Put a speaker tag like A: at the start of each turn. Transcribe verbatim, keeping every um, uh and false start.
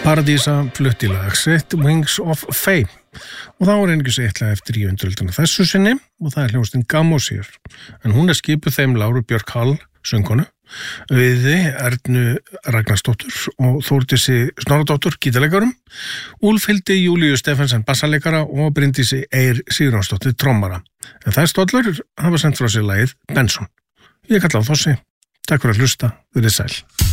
A: Paradísa flutti lag sitt Wings of Fame og þá er einhvers eitthvað eftir í undiröldina þessu sinni og það er hljómsveitin Gammósíur en hún er skipuð þeim Láru Björk Hall söngkonu, Auði Ernu Ragnarsdóttur og Þórdísi Snorradóttur gítarleikarum, Úlfhildi Júlíu Stefensen bassaleikara og Bryndísi Eir Sigurjónsdóttir trommara. En þær stóllur hafa sendt frá sér lagið Benson. Ég kalla á Þossi. Takk fyrir að hlusta. Verið sæl.